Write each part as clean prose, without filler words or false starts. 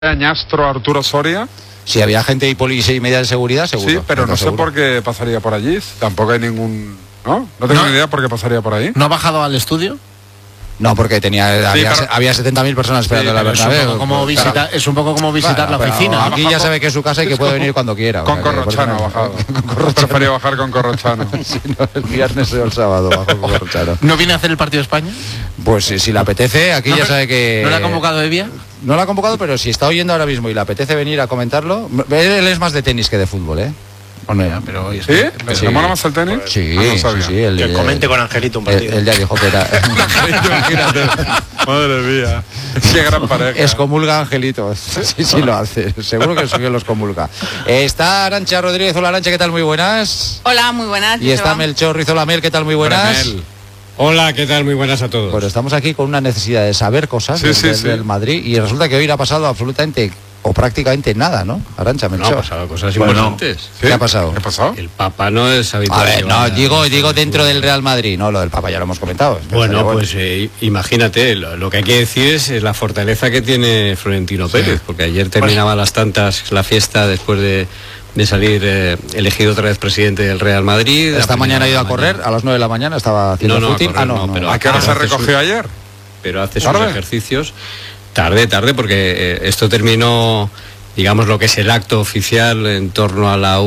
Añastro Arturo Soria. Si había gente y policía y media de seguridad, seguro. Sí, pero no sé por qué pasaría por allí. Tampoco hay ningún... ¿No? No tengo ni idea por qué pasaría por ahí. ¿No ha bajado al estudio? No, porque había 70.000 personas esperando en la Bernabéu. Es un poco como visitar la oficina. Aquí ya sabe que es su casa y que puede venir cuando quiera. Con Corrochano ha bajado. Prefería bajar con Corrochano. Sí, no, el viernes o el sábado bajo con Corrochano. ¿No viene a hacer el partido de España? Pues si le apetece, aquí ya sabe que... ¿No le ha convocado Evia? No la ha convocado, pero si está oyendo ahora mismo y le apetece venir a comentarlo... Él es más de tenis que de fútbol, ¿eh? Bueno, ya, pero ¿Sí? ¿Le mola más el tenis? Sí, no sí. Que comente con Angelito un partido. Él ya dijo que era... Imagínate. Madre mía. Qué gran pareja. Excomulga a Angelito. Sí lo hace. Seguro que los comulga. Está Arantxa Rodríguez. Hola, Arantxa, ¿qué tal? Muy buenas. Hola, muy buenas. Y está Melchor Rizola Mel, ¿qué tal? Muy buenas. Hola, ¿qué tal? Muy buenas a todos. Bueno, estamos aquí con una necesidad de saber cosas del Madrid y resulta que hoy le ha pasado absolutamente o prácticamente nada, ¿no? Arantxa, Melchor. No, ha pasado cosas importantes. ¿Sí? ¿Qué ha pasado? ¿Qué ha pasado? El Papa no es habitual. A ver, no, digo dentro del Real Madrid, no, lo del Papa ya lo hemos comentado. Bueno, pues imagínate, lo que hay que decir es la fortaleza que tiene Florentino Pérez, porque ayer terminaba las tantas la fiesta después de salir elegido otra vez presidente del Real Madrid. Esta mañana ha ido a correr, a las 9 de la mañana estaba haciendo footing. ¿A qué hora se recogió ayer? Pero hace sus ejercicios tarde, porque esto terminó, digamos, lo que es el acto oficial en torno a la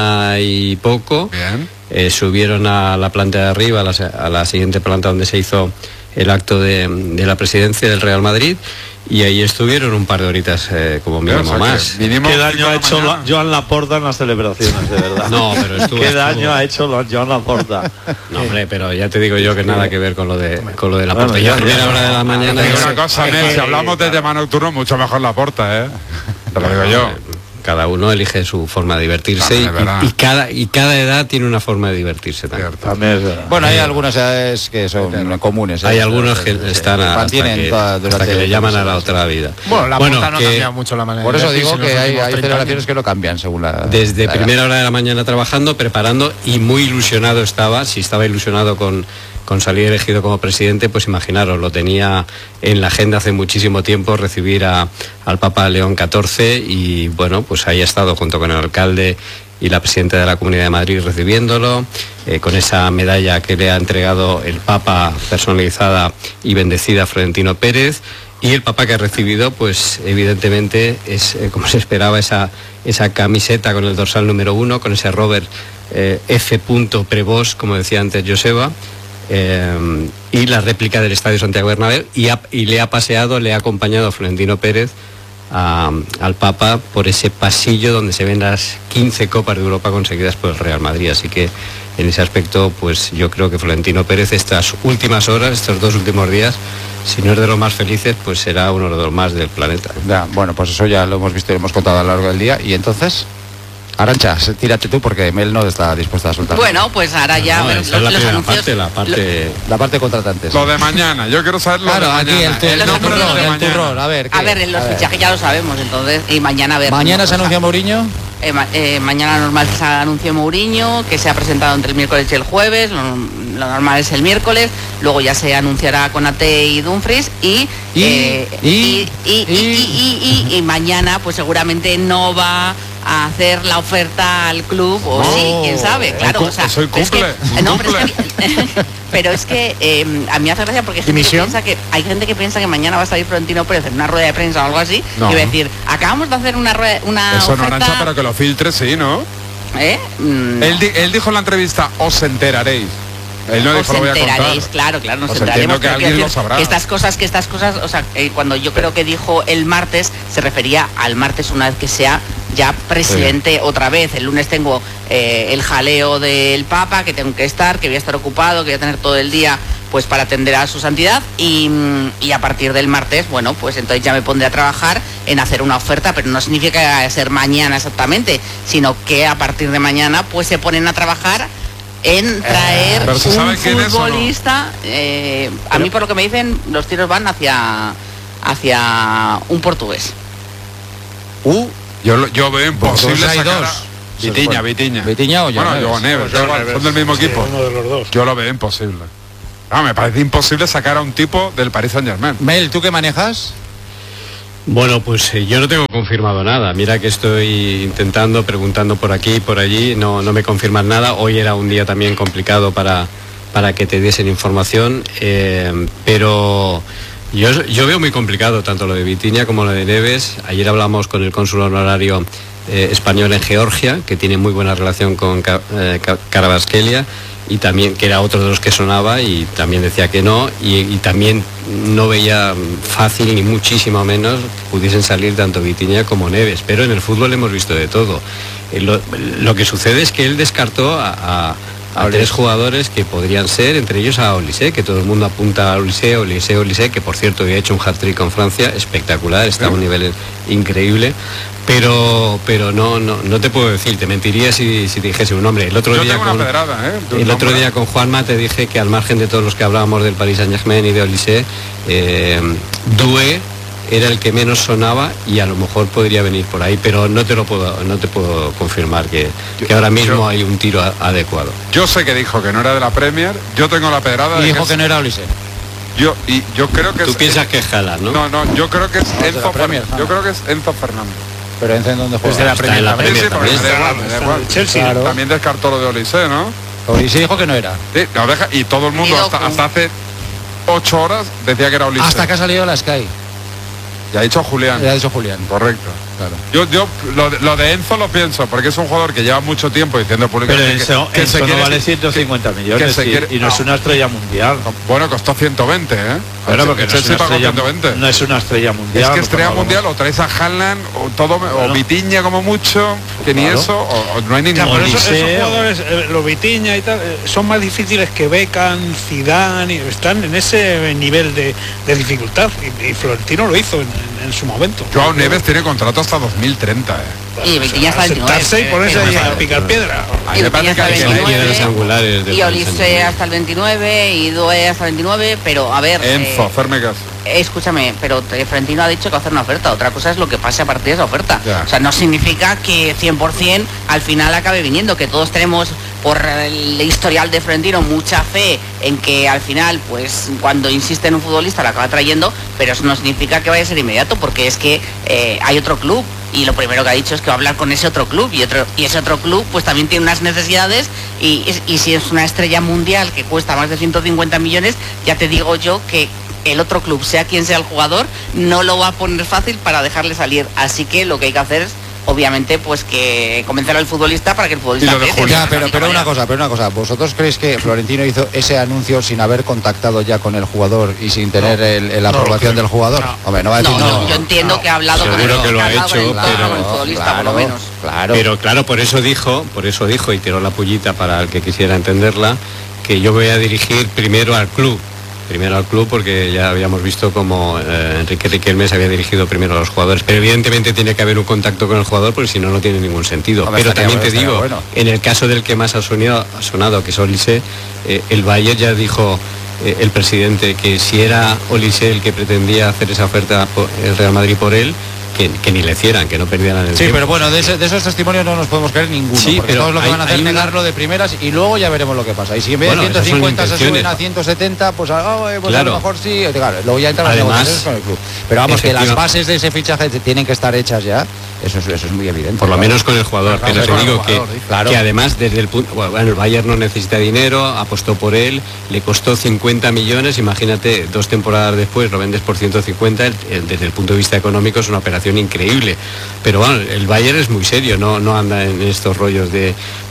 1 y poco. Bien. Subieron a la planta de arriba, a la siguiente planta donde se hizo el acto de la presidencia del Real Madrid, y ahí estuvieron un par de horitas como mínimo más. ¿Qué daño ha hecho Joan Laporta en las celebraciones, de verdad? No, pero ¿Qué daño ha hecho Joan Laporta? No, hombre, pero ya te digo yo que nada que ver con lo de Laporta. Yo a primera hora de la mañana... Digo una cosa, Nel, si hablamos de tema nocturno, mucho mejor Laporta, ¿eh? Te lo digo yo. Cada uno elige su forma de divertirse y cada edad tiene una forma de divertirse también. Bueno, hay algunas edades que son comunes. Hay algunos que están hasta que le llaman a la otra vida. Bueno, la Porta no cambia mucho la manera. Por eso digo que hay celebraciones que lo cambian según la... Desde primera hora de la mañana trabajando, preparando, y muy ilusionado estaba. Si estaba ilusionado con salir elegido como presidente, pues imaginaros, lo tenía en la agenda hace muchísimo tiempo, recibir al Papa León XIV, y bueno, pues ahí ha estado junto con el alcalde y la presidenta de la Comunidad de Madrid recibiéndolo, con esa medalla que le ha entregado el Papa personalizada y bendecida a Florentino Pérez. Y el Papa que ha recibido, pues evidentemente es, como se esperaba, esa camiseta con el dorsal número 1, con ese Robert F. Prevost, como decía antes Joseba, y la réplica del Estadio Santiago Bernabéu, y le ha acompañado a Florentino Pérez al Papa por ese pasillo donde se ven las 15 Copas de Europa conseguidas por el Real Madrid. Así que en ese aspecto, pues yo creo que Florentino Pérez estas últimas horas, estos 2 últimos días, si no es de los más felices, pues será uno de los más del planeta. Ya, bueno, pues eso ya lo hemos visto y lo hemos contado a lo largo del día. Y entonces, Arantxa, tírate tú porque Mel no está dispuesta a soltar. Bueno, pues ahora ya los anuncios, la parte contratantes. Lo de mañana, yo quiero saber lo de mañana. Aquí el turrón, a ver. A ver, los fichajes ya lo sabemos, entonces, y mañana a ver. ¿Mañana se anuncia Mourinho? Mañana normal se anunció Mourinho, que se ha presentado entre el miércoles y el jueves. Lo normal es el miércoles, luego ya se anunciará Konaté y Dumfries y mañana pues seguramente no va a hacer la oferta al club, o sí, quién sabe, claro. O sea, soy cumple. Pero es que a mí me hace gracia porque hay gente que piensa que mañana va a salir Florentino Pérez en una rueda de prensa o algo así, y va a decir, acabamos de hacer una eso oferta... no, Arantxa, pero que lo filtre, sí, ¿no? Él dijo en la entrevista, os enteraréis. Él no dijo, lo voy a contar. Claro, nos enteraremos. Que alguien lo sabrá. Que estas cosas, o sea, cuando yo creo que dijo el martes, se refería al martes una vez que sea ya presidente otra vez. El lunes tengo el jaleo del Papa, que tengo que estar, que voy a estar ocupado, que voy a tener todo el día pues para atender a su santidad, y a partir del martes, bueno, pues entonces ya me pondré a trabajar en hacer una oferta, pero no significa ser mañana exactamente, sino que a partir de mañana pues se ponen a trabajar en traer un futbolista. A mí, por lo que me dicen, los tiros van hacia un portugués. Yo veo imposible sacar Vitiña o Joan Neves, son del mismo equipo. Uno de los dos. Yo lo veo imposible. Me parece imposible sacar a un tipo del Paris Saint-Germain. Mel, ¿tú qué manejas? Bueno, pues yo no tengo confirmado nada. Mira que estoy intentando, preguntando por aquí y por allí, no me confirman nada. Hoy era un día también complicado para que te diesen información, pero yo veo muy complicado tanto lo de Vitinha como lo de Neves. Ayer hablamos con el cónsul honorario español en Georgia, que tiene muy buena relación con Karabaskhelia, y también que era otro de los que sonaba, y también decía que no, y también no veía fácil ni muchísimo menos que pudiesen salir tanto Vitinha como Neves, pero en el fútbol hemos visto de todo. Lo que sucede es que él descartó a 3 jugadores que podrían ser, entre ellos a Olise, que todo el mundo apunta a Olise, que por cierto había hecho un hat-trick con Francia espectacular, está a un nivel increíble, pero no te puedo decir, te mentiría si te dijese un nombre. El otro día con Juanma te dije que al margen de todos los que hablábamos del Paris Saint-Germain y de Olise, Doué era el que menos sonaba y a lo mejor podría venir por ahí, pero no te puedo confirmar que ahora mismo hay un tiro adecuado. Yo sé que dijo que no era de la Premier, yo tengo la pedrada. Y dijo que no era Olise. Yo creo que tú piensas que es Haaland, ¿no? No, yo creo que es Enzo Fernández. Yo creo que es Enzo Fernández. Pero Enzo en dónde juega. Desde la Premier, la Premier Sí, también. da igual. Chelsea. Claro. También descartó lo de Olise, ¿no? Olise dijo que no era. Sí, no, y todo el mundo hasta hace 8 horas decía que era Olise. Hasta que ha salido la Sky. Ya ha dicho Julián. Ya ha dicho Julián. Correcto. Claro. Yo lo de Enzo lo pienso, porque es un jugador que lleva mucho tiempo diciendo públicamente pero Enzo no vale 150 millones y no es una estrella mundial. Bueno, costó 120, ¿eh? Bueno, porque el Chelsea pagó 120. No es una estrella mundial. Es que estrella mundial o traes a Haaland o Vitinha como mucho, que ni eso, o no hay ni Claro, ningún. por eso esos jugadores, los Vitinha y tal, son más difíciles que Beckham, Zidane, y están en ese nivel de dificultad, y Florentino lo hizo en su momento. Joao Neves tiene contrato hasta 2030, Y Vitinha hasta el 29. Sentarse y ponerse ahí a picar piedra. Y Vitinha hasta el hay 29, piedras angulares del y Olise hasta el 29, y Doué hasta el 29, pero a ver... Enzo, hacerme caso. Escúchame, pero Florentino ha dicho que va a hacer una oferta. Otra cosa es lo que pase a partir de esa oferta. Ya. O sea, no significa que 100% al final acabe viniendo, que todos tenemos por el historial de Florentino mucha fe en que al final, pues cuando insiste en un futbolista lo acaba trayendo, pero eso no significa que vaya a ser inmediato, porque es que hay otro club, y lo primero que ha dicho es que va a hablar con ese otro club, y ese otro club pues también tiene unas necesidades, y si es una estrella mundial que cuesta más de 150 millones, ya te digo yo que el otro club, sea quien sea el jugador, no lo va a poner fácil para dejarle salir. Así que lo que hay que hacer es, obviamente, pues que convencer al futbolista para que el futbolista... Pero una cosa, ¿vosotros creéis que Florentino hizo ese anuncio sin haber contactado ya con el jugador y sin tener la aprobación del jugador? Hombre, no va a decir yo entiendo que ha hablado con seguro que lo ha hecho, con el futbolista, por lo menos. Claro. Pero claro, por eso dijo, y tiró la pullita para el que quisiera entenderla, que yo voy a dirigir primero al club, porque ya habíamos visto como Enrique Riquelme se había dirigido primero a los jugadores, pero evidentemente tiene que haber un contacto con el jugador, porque si no, no tiene ningún sentido. Pero también te digo, en el caso del que más ha sonado, que es Olise, el Bayern ya dijo, el presidente, que si era Olise el que pretendía hacer esa oferta el Real Madrid por él, que ni le hicieran, que no perdieran el tiempo. Pero bueno, de esos testimonios no nos podemos creer ninguno, porque pero todos lo que van a hacer es negarlo de primeras, y luego ya veremos lo que pasa. Y si en vez de 150 se suben a 170, pues claro, a lo mejor sí, claro, luego ya entran las negociaciones con el club. Pero vamos, que las bases de ese fichaje tienen que estar hechas ya, eso es muy evidente. Por lo menos con el jugador, pero te digo que además desde el punto, bueno, el Bayern no necesita dinero, apostó por él, le costó 50 millones, imagínate, 2 temporadas después lo vendes por 150, desde el punto de vista económico es una operación increíble, pero bueno, el Bayern es muy serio, no anda en estos rollos de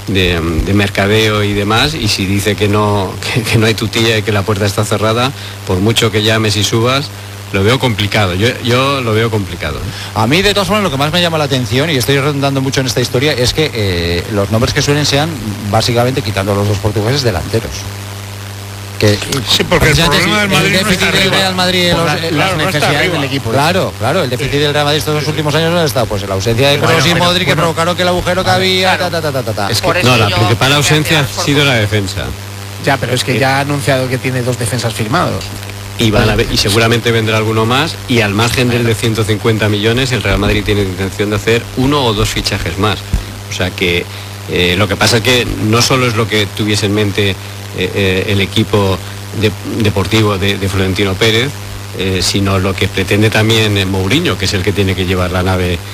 mercadeo y demás, y si dice que no hay tutilla y que la puerta está cerrada, por mucho que llames y subas, lo veo complicado, yo lo veo complicado. A mí, de todas formas, lo que más me llama la atención, y estoy redundando mucho en esta historia, es que los nombres que suelen sean, básicamente, quitando a los 2 portugueses, delanteros. Sí, porque el problema del Madrid el déficit del Real Madrid, las necesidades del equipo. Claro, el déficit del Real Madrid estos 2 últimos años no ha estado, pues la ausencia de Kroos y Modric, que provocaron que el agujero que había, Es que la principal ausencia ha sido la defensa. Ya, pero es que ya ha anunciado que tiene 2 defensas firmados. Y seguramente vendrá alguno más, y al margen del de 150 millones, el Real Madrid tiene intención de hacer 1 o 2 fichajes más. O sea que lo que pasa es que no solo es lo que tuviese en mente el equipo deportivo de Florentino Pérez, sino lo que pretende también Mourinho, que es el que tiene que llevar la nave